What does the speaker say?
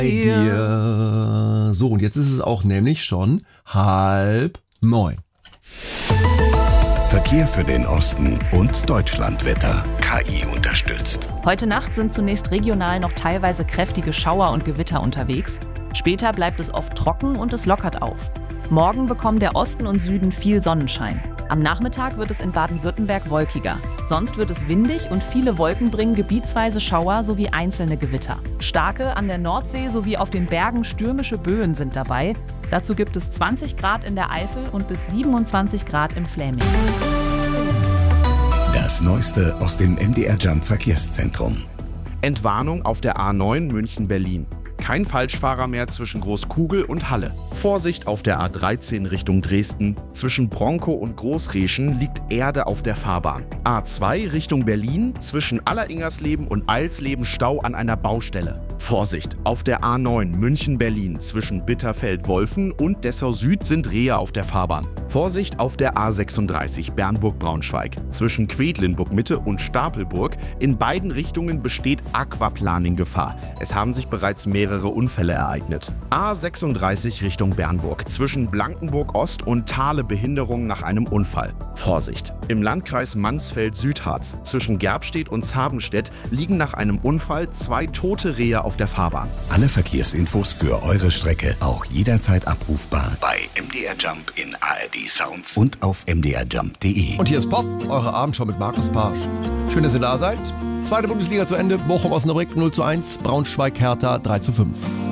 dir. So, und jetzt ist es auch nämlich schon 8:30. Verkehr für den Osten und Deutschlandwetter. KI unterstützt. Heute Nacht sind zunächst regional noch teilweise kräftige Schauer und Gewitter unterwegs. Später bleibt es oft trocken und es lockert auf. Morgen bekommen der Osten und Süden viel Sonnenschein. Am Nachmittag wird es in Baden-Württemberg wolkiger. Sonst wird es windig und viele Wolken bringen gebietsweise Schauer sowie einzelne Gewitter. Starke an der Nordsee sowie auf den Bergen stürmische Böen sind dabei. Dazu gibt es 20 Grad in der Eifel und bis 27 Grad im Fläming. Das Neueste aus dem MDR Jump Verkehrszentrum. Entwarnung auf der A9 München-Berlin. Kein Falschfahrer mehr zwischen Großkugel und Halle. Vorsicht auf der A13 Richtung Dresden. Zwischen Bronkow und Großreschen liegt Erde auf der Fahrbahn. A2 Richtung Berlin. Zwischen Alleringersleben und Eilsleben Stau an einer Baustelle. Vorsicht auf der A9 München-Berlin. Zwischen Bitterfeld-Wolfen und Dessau Süd sind Rehe auf der Fahrbahn. Vorsicht auf der A36 Bernburg-Braunschweig. Zwischen Quedlinburg-Mitte und Stapelburg. In beiden Richtungen besteht Aquaplaning-Gefahr. Es haben sich bereits mehrere Unfälle ereignet. A36 Richtung Bernburg. Zwischen Blankenburg-Ost und Thale Behinderung nach einem Unfall. Vorsicht! Im Landkreis Mansfeld-Südharz zwischen Gerbstedt und Zabenstedt liegen nach einem Unfall 2 tote Rehe auf der Fahrbahn. Alle Verkehrsinfos für eure Strecke auch jederzeit abrufbar bei MDR Jump in ARD Sounds und auf mdrjump.de. Und hier ist Pop, eure Abendschau mit Markus Pasch. Schön, dass ihr da seid. Zweite Bundesliga zu Ende. Bochum-Osnabrück 0:1, Braunschweig-Hertha 3:5.